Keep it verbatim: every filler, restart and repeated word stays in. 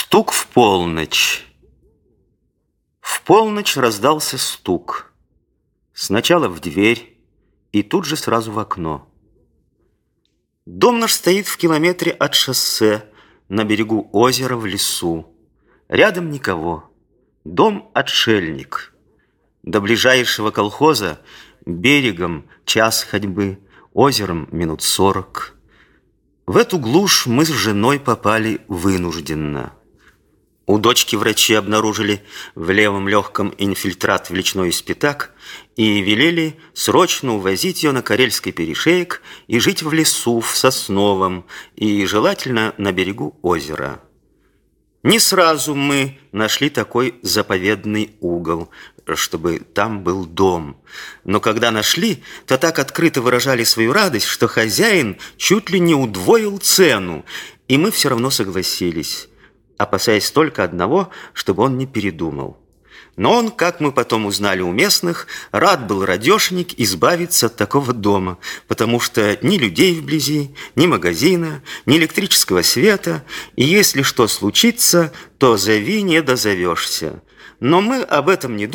Стук в полночь. В полночь раздался стук. Сначала в дверь и тут же сразу в окно. Дом наш стоит в километре от шоссе, на берегу озера в лесу. Рядом никого. Дом отшельник. До ближайшего колхоза берегом час ходьбы, озером минут сорок. В эту глушь мы с женой попали вынужденно. У дочки врачи обнаружили в левом легком инфильтрат в личной спитак и велели срочно увозить ее на Карельский перешеек и жить в лесу, в Сосновом, и желательно на берегу озера. Не сразу мы нашли такой заповедный угол, чтобы там был дом. Но когда нашли, то так открыто выражали свою радость, что хозяин чуть ли не удвоил цену, и мы все равно согласились, опасаясь только одного, чтобы он не передумал. Но он, как мы потом узнали у местных, рад был радешенек избавиться от такого дома, потому что ни людей вблизи, ни магазина, ни электрического света, и если что случится, то зови, не дозовешься. Но мы об этом не думали.